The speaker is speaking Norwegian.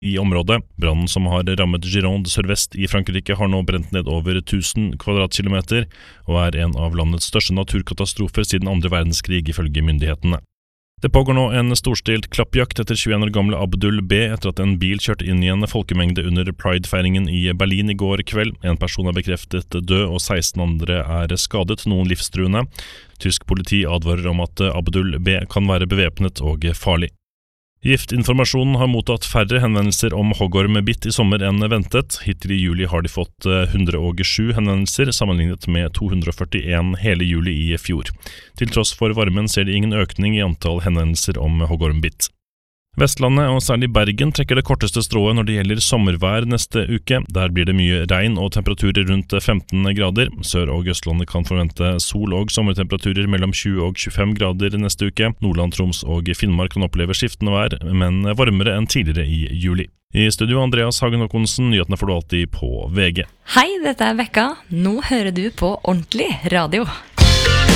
i området. Brannen som har rammet Gironde sørvest i Frankrike har nå brent ned over 1000 kvadratkilometer, og en av landets største naturkatastrofer siden andre verdenskrig ifølge myndighetene. Det pågår nå en storstilt klappjakt etter 21 år gamle Abdul B etter at en bil kjørte inn i en folkemengde under Pride-feiringen i Berlin i går kveld. En person er bekreftet død og 16 andre er skadet, noen livstruende. Tysk politi advarer om at Abdul B kan være bevæpnet og farlig. Giftinformasjonen har mottatt færre henvendelser om hoggormbitt i sommer enn ventet. Hittil i juli har de fått 107 henvendelser, sammenlignet med 241 hele juli i fjor. Til tross for varmen ser de ingen økning i antall henvendelser om hoggormbitt. Vestlandet og særlig Bergen trekker det korteste strået når det gjelder sommervær neste uke. Der blir det mye regn og temperaturer rundt 15 grader. Sør- og Østlandet kan forvente sol og sommertemperaturer mellom 20 og 25 grader neste uke. Nordland, Troms og Finnmark kan oppleve skiftende vær, men varmere enn tidligere i juli. I studio Andreas Hagen Håkonsen, nyhetene får du alltid på VG. Hei, dette er Vekka. Nå hører du på Ordentlig Radio.